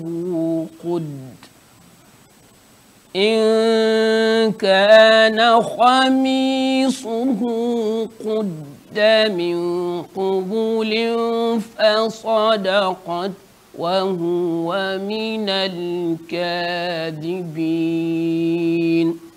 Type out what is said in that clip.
قد إن كان خميصه قد من قبل فصدقت وهو من الكاذبين.